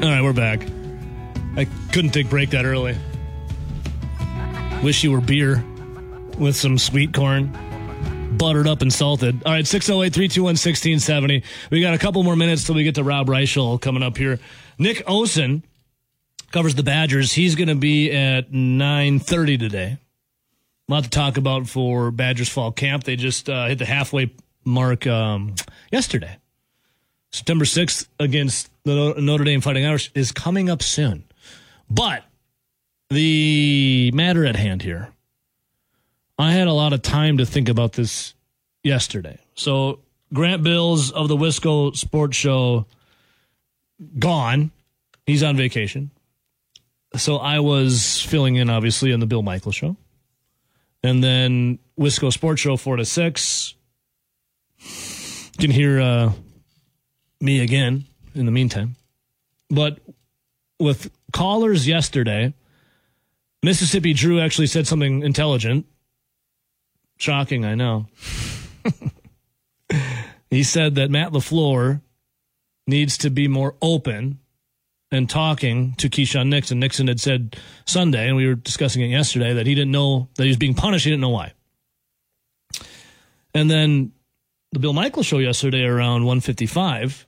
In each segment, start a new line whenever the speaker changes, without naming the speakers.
All right, we're back. I couldn't take a break that early. Wish you were beer with some sweet corn, buttered up and salted. All right, 608-321-1670. We got a couple more minutes till we get to Rob Reichel coming up here. Nick Osen covers the Badgers. He's going to be at 9:30 today. A lot to talk about for Badgers fall camp. They just hit the halfway mark yesterday. September 6th against the Notre Dame Fighting Irish is coming up soon. But the matter at hand here, I had a lot of time to think about this yesterday. So Grant Bills of the Wisco Sports Show gone. He's on vacation. So I was filling in, obviously, on the Bill Michael Show. And then Wisco Sports Show 4 to 6. You can hear me again in the meantime. But with callers yesterday, Mississippi Drew actually said something intelligent. Shocking, I know. He said that Matt LaFleur needs to be more open and talking to Keyshawn Nixon. Nixon had said Sunday, and we were discussing it yesterday, that he didn't know that he was being punished. He didn't know why. And then the Bill Michael Show yesterday around 1:55,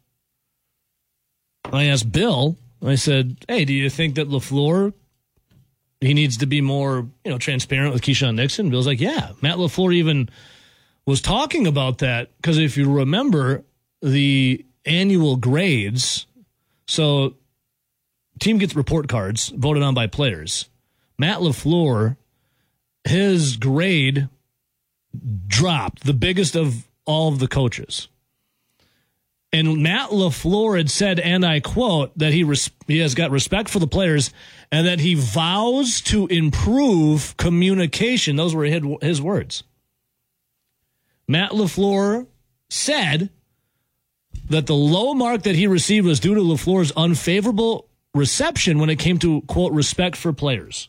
I asked Bill, I said, hey, do you think that LaFleur, he needs to be more, transparent with Keyshawn Nixon? Bill's like, yeah. Matt LaFleur even was talking about that because if you remember the annual grades, so team gets report cards voted on by players. Matt LaFleur, his grade dropped, the biggest of all of the coaches. And Matt LaFleur had said, and I quote, that he has got respect for the players and that he vows to improve communication. Those were his words. Matt LaFleur said that the low mark that he received was due to LaFleur's unfavorable reception when it came to, quote, respect for players.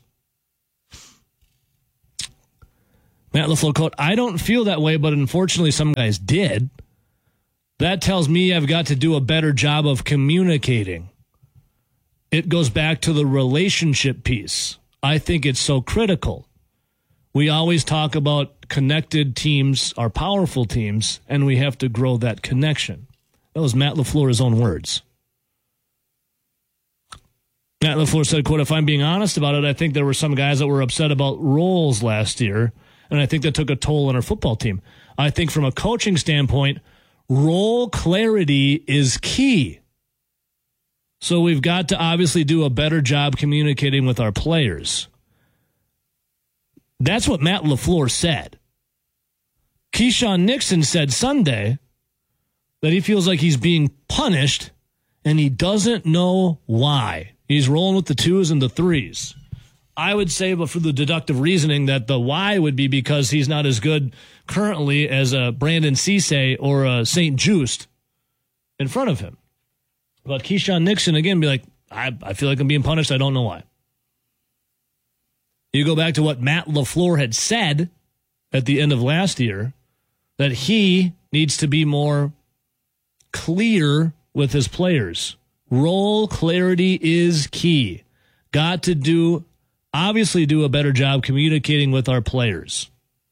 Matt LaFleur, quote, I don't feel that way, but unfortunately some guys did. That tells me I've got to do a better job of communicating. It goes back to the relationship piece. I think it's so critical. We always talk about connected teams are powerful teams, and we have to grow that connection. That was Matt LaFleur's own words. Matt LaFleur said, quote, if I'm being honest about it, I think there were some guys that were upset about roles last year, and I think that took a toll on our football team. I think from a coaching standpoint, role clarity is key. So we've got to obviously do a better job communicating with our players. That's what Matt LaFleur said. Keyshawn Nixon said Sunday that he feels like he's being punished and he doesn't know why. He's rolling with the 2s and the 3s. I would say, but for the deductive reasoning, that the why would be because he's not as good currently as a Brandon Cisse or a St. Just in front of him. But Keyshawn Nixon, again, be like, I feel like I'm being punished. I don't know why. You go back to what Matt LaFleur had said at the end of last year, that he needs to be more clear with his players. Role clarity is key. Got to obviously do a better job communicating with our players.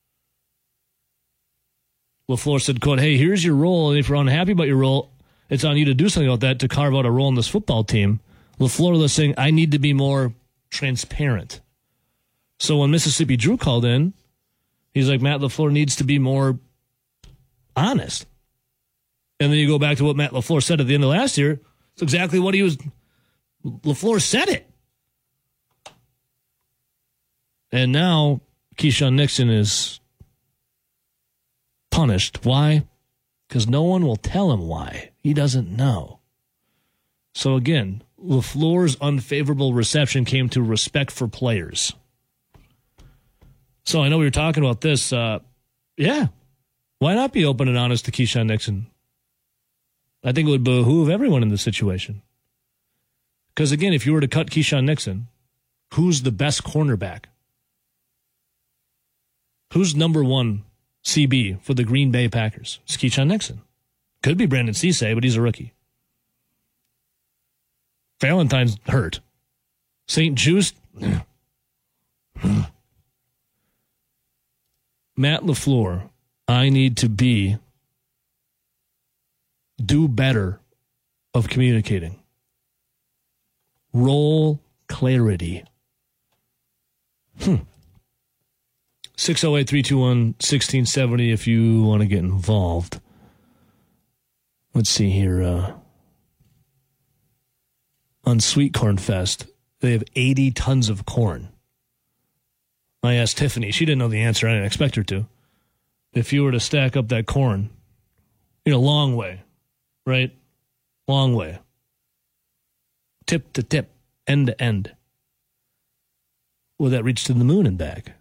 LaFleur said, quote, hey, here's your role, and if you're unhappy about your role, it's on you to do something about that to carve out a role in this football team. LaFleur was saying, I need to be more transparent. So when Mississippi Drew called in, he's like, Matt LaFleur needs to be more honest. And then you go back to what Matt LaFleur said at the end of last year. It's exactly what LaFleur said it. And now Keyshawn Nixon is punished. Why? Because no one will tell him why. He doesn't know. So again, LaFleur's unfavorable reception came to respect for players. So I know we were talking about this. Yeah. Why not be open and honest to Keyshawn Nixon? I think it would behoove everyone in this situation. Because again, if you were to cut Keyshawn Nixon, who's the best cornerback? Who's number one CB for the Green Bay Packers? It's Keyshawn Nixon. Could be Brandon Cisse, but he's a rookie. Valentine's hurt. St. Juice. Matt LaFleur, I need to do better of communicating. Roll clarity. 608-321-1670 if you want to get involved. Let's see here. On Sweet Corn Fest, they have 80 tons of corn. I asked Tiffany. She didn't know the answer. I didn't expect her to. If you were to stack up that corn, long way, right? Long way. Tip to tip, end to end. Will that reach to the moon and back?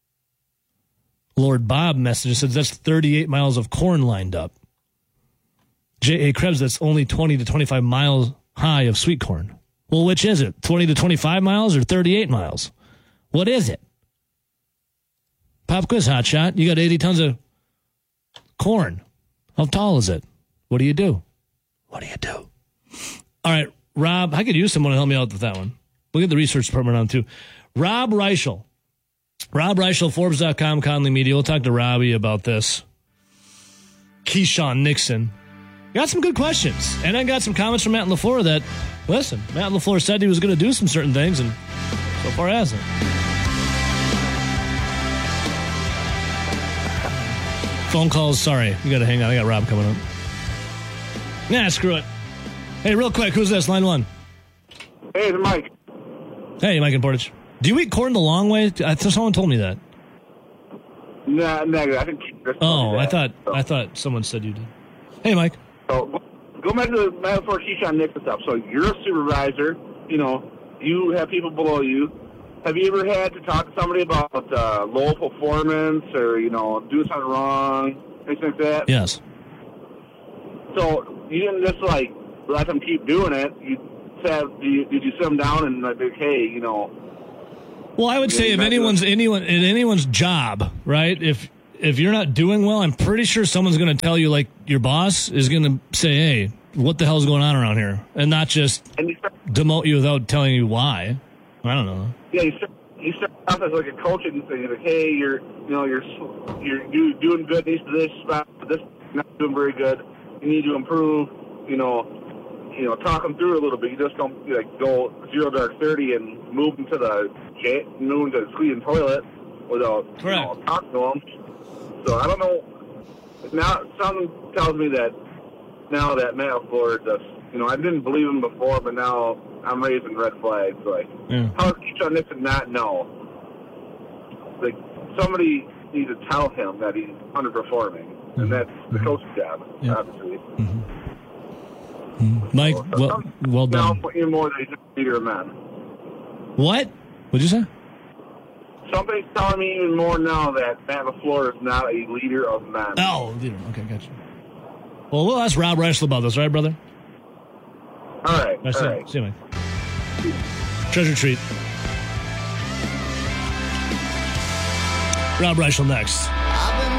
Lord Bob message says that's 38 miles of corn lined up. J.A. Krebs, that's only 20 to 25 miles high of sweet corn. Well, which is it? 20 to 25 miles or 38 miles? What is it? Pop quiz, hotshot. You got 80 tons of corn. How tall is it? What do you do? What do you do? All right, Rob, I could use someone to help me out with that one. We'll get the research department on, too. Rob Reichel. Rob Reichel, Forbes.com, Conley Media. We'll talk to Robbie about this. Keyshawn Nixon. Got some good questions. And I got some comments from Matt LaFleur that, listen, Matt LaFleur said he was going to do some certain things, and so far hasn't. Phone calls, sorry. You got to hang on. I got Rob coming up. Nah, screw it. Hey, real quick, who's this? Line 1.
Hey, it's Mike.
Hey, Mike in Portage. Do you eat corn the long way? Someone told me that.
Nah, negative. I think.
I thought someone said you did. Hey, Mike.
So go back to the Matt LaFleur, Keyshawn Nixon stuff. So you're a supervisor. You have people below you. Have you ever had to talk to somebody about low performance or doing something wrong, things like that?
Yes.
So you didn't just let them keep doing it. Did you sit them down and hey,
Well, I would say if anyone's job, right? If you're not doing well, I'm pretty sure someone's going to tell you, like your boss is going to say, "Hey, what the hell's going on around here?" and not just demote you without telling you why. I don't know.
Yeah, you start off as like a coaching thing, like, hey, you're doing good in this spot, but this is not doing very good. You need to improve. Talk them through a little bit. You just don't go 0 to 30 and move them to the clean toilet without talking to them. So I don't know. Now something tells me that now that Matt LaFleur just, I didn't believe him before, but now I'm raising red flags. How does Keyshawn Nixon not know? Somebody needs to tell him that he's underperforming, and that's the coach's job, obviously.
Mm-hmm. Mike, well done.
Now, even more than he's a leader of men.
What? What'd you say?
Somebody's telling me even more now that Matt LaFleur is not a leader of men.
Oh, leader. Okay, gotcha. Well, we'll ask Rob Reichel about this, right, brother?
All right.
See you, Mike. Treasure treat. Rob Reichel next.